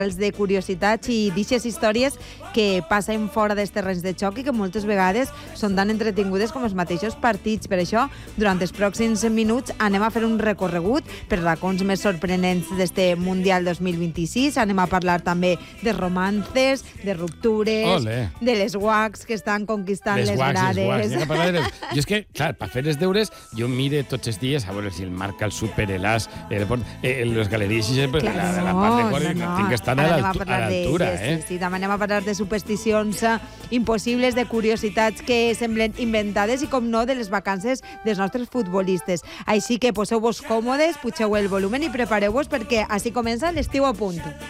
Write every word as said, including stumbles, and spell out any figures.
de curiositats i d'ixes històries que passen fora dels terrenys de xoc i que moltes vegades són tan entretingudes com els mateixos partits. Per això, durant els pròxims minuts anem a fer un recorregut per racons més sorprenents d'este Mundial dos mil vint-i-sis. Anem a parlar també de romances, de ruptures, Ole. de les guacs que estan conquistant les, Les guacs, les grades. guacs. Anem a parlar de les... Jo és que, clar, per fer els deures, jo mire tots els dies a veure si el marca, el super, l'as, el port, eh, les galeries, i sempre Clar, la, la no, part de cor, no, no, no. tinc que estar a Ara anem l'altu- a parlar l'altura, d'elles, eh? Sí, sí, també anem a parlar de supersticions eh, impossibles, de curiositats que semblen inventades i, com no, de les vacances dels nostres futbolistes. Així que poseu-vos còmodes, pugeu el volumen i prepareu-vos perquè així comença l'estiu a punt.